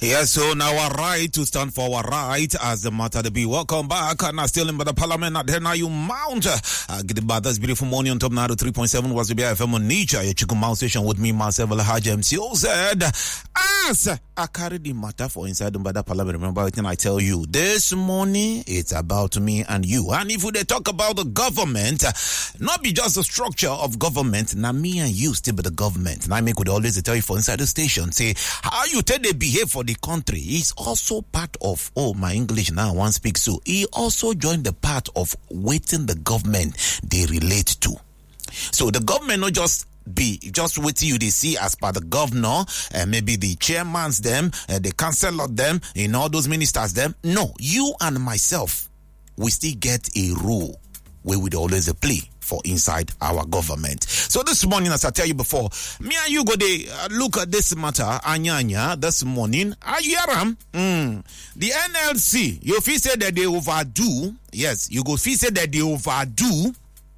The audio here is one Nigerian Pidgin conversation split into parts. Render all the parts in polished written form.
Yes, so now our right to stand for our right as the matter to be. Welcome back. And still in the parliament at Henayu Mount. Get about this beautiful morning on top now to 3.7 was the BFM on nature. Your chicken mount station with me, myself, Alhaji MCOZ. As I carry the matter for inside the parliament. Remember everything I tell you this morning, it's about me and you. And if we talk about the government, not be just the structure of government, now me and you still be the government. And I make would always tell you for inside the station, say how you tell they behave for the country is also part of, my English now one speaks so. He also joined the part of waiting the government they relate to. So the government not just be just waiting you they see as per the governor, maybe the chairmans them, the councillor them, all those ministers them. No, you and myself, we still get a role where we'd always play for inside our government. So this morning, as I tell you before, me and you go look at this matter, Anyanya, this morning. Ayaram, the NLC, you feel say that they overdo. Yes, you go feel say that they overdo.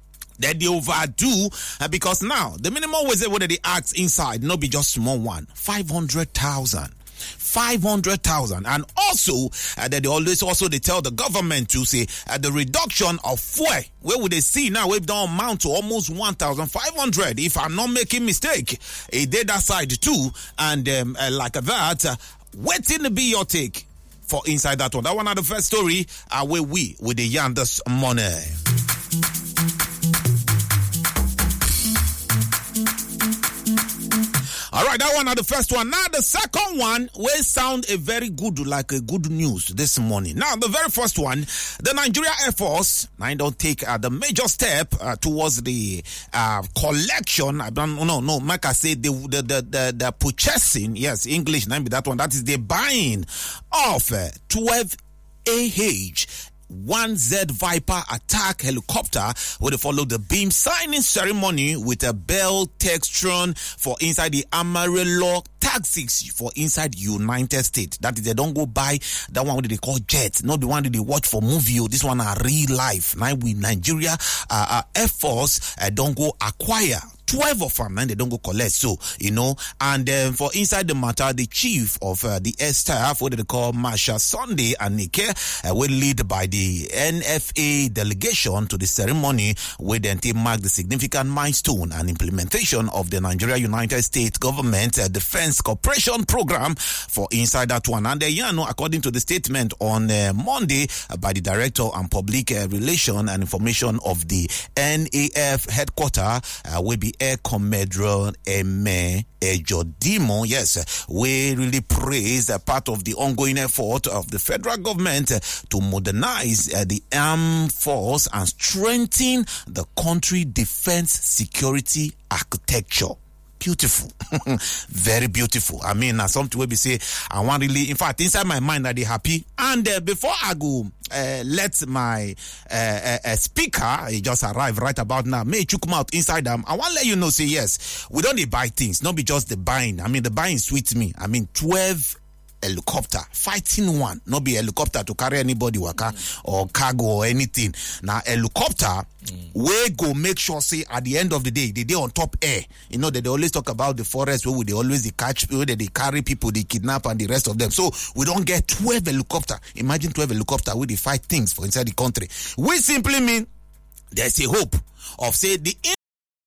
Because now the minimum wage what they ask inside, not be just small one, 500,000. 500,000, and also that they always they tell the government to say the reduction of fuel. Where would they see now? We've done amount to almost 1,500. If I'm not making mistake, a did that side too, and like that, waiting to be your take for inside that one. That one are the first story. Where we with the yarn this morning. All right, that one are the first one. Now the second one will sound a very good, like a good news this morning. Now the very first one, the Nigeria Air Force, I don't take the major step towards the collection. I don't no, like I say the purchasing. Yes, English name be that one. That is the buying of 12 1Z Viper attack helicopter where they follow the beam signing ceremony with a Bell Textron for inside the Amarillo taxis for inside United States. That is, they don't go buy that one what they call jet, not the one that they watch for movie. This one are real life. Now with Nigeria Air Force don't go acquire 12 of them, and they don't go collect. So, and for inside the matter, the chief of the air staff, what they call Marshal Sunday Anike, will lead by the NFA delegation to the ceremony, where then they mark the significant milestone and implementation of the Nigeria United States government defense cooperation program for inside that one. And according to the statement on Monday by the director and public relation and information of the NAF headquarters, will be Air Commodore Eme Ejodimo, yes, we really praise part of the ongoing effort of the federal government to modernize the armed force and strengthen the country defense security architecture. Beautiful. Very beautiful. I mean, something where we say, I want really, in fact, inside my mind that they happy. And before I go, let my speaker, he just arrived right about now, may you come out inside them. I want to let you know, say yes, we don't need buy things, not be just the buying. I mean, the buying sweets me. I mean, 12 helicopter, fighting one, not be helicopter to carry anybody waka or cargo or anything. Now helicopter, we go make sure say at the end of the day, they on top air. That they always talk about the forest where they always catch, where they carry people, they kidnap and the rest of them. So we don't get 12 helicopter. Imagine 12 helicopter where they fight things for inside the country. We simply mean there's a hope of say the